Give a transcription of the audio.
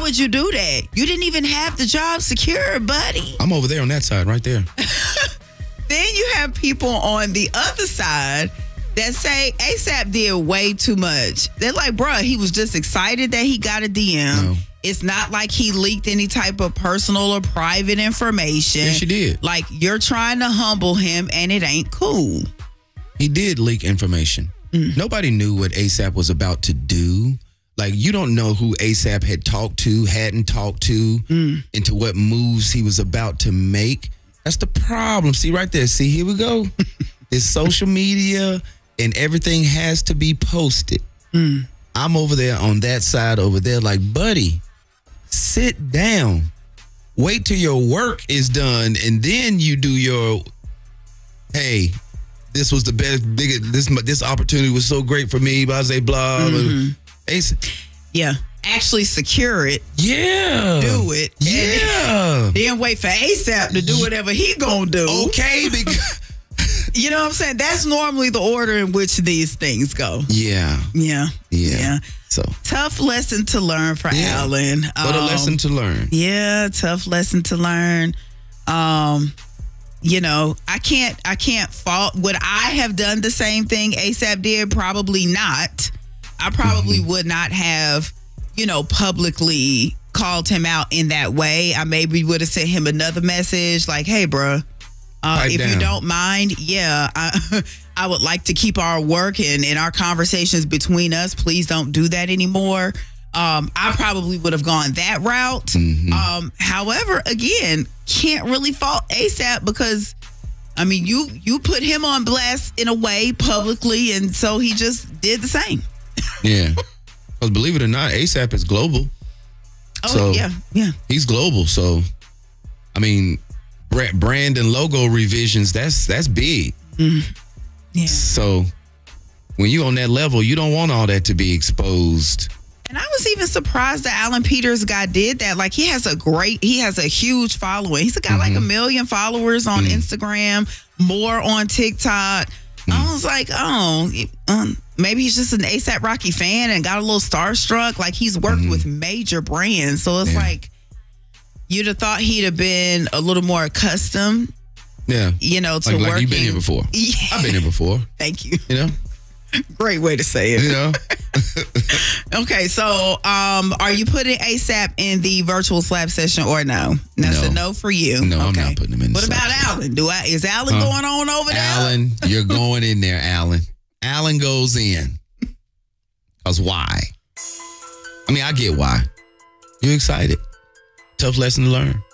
would you do that? You didn't even have the job secure, buddy. I'm over there on that side right there. Then you have people on the other side that say ASAP did way too much. They're like, bruh, he was just excited that he got a DM. No. It's not like he leaked any type of personal or private information. Yes, you did. Like, you're trying to humble him, and it ain't cool. He did leak information. Nobody knew what ASAP was about to do. Like, you don't know who ASAP had talked to, hadn't talked to, into what moves he was about to make. That's the problem. See, right there. See, here we go. It's social media, and everything has to be posted. I'm over there on that side over there like, buddy, sit down. Wait till your work is done, and then you do your, hey, this was the best, this opportunity was so great for me, blah, blah, blah. Yeah. Actually secure it. Yeah. Do it. Yeah. Then wait for ASAP to do whatever he gonna do. Okay. Because you know what I'm saying? That's normally the order in which these things go. Yeah. So tough lesson to learn for Alan. What a lesson to learn. Yeah, tough lesson to learn. You know, I can't fault. Would I have done the same thing ASAP did? Probably not. I probably would not have, you know, publicly called him out in that way. I maybe would have sent him another message like, hey, bro, if you don't mind, I would like to keep our work and our conversations between us. Please don't do that anymore. I probably would have gone that route. However, again, can't really fault ASAP because, I mean, you put him on blast in a way publicly, and so he just did the same. Yeah. Because believe it or not, ASAP is global. Oh, so yeah. He's global. So, I mean, brand and logo revisions, that's big. Yeah. So, when you on that level, you don't want all that to be exposed. And I was even surprised that Alan Peters guy did that. Like, he has a huge following. He's got like 1 million followers on Instagram, more on TikTok. I was like, maybe he's just an ASAP Rocky fan and got a little starstruck. Like, he's worked with major brands. So it's like, you'd have thought he'd have been a little more accustomed. Yeah. You know, to working. Like you've been here before. Yeah. I've been here before. Thank you. You know? Great way to say it. You know? Okay, so are you putting ASAP in the virtual slap session or no? That's a no for you. No, okay. I'm not putting him in. What about Alan? Is Alan going on over there? Alan, you're going in there, Alan. Alan goes in. Because why? I mean, I get why. You're excited. Tough lesson to learn.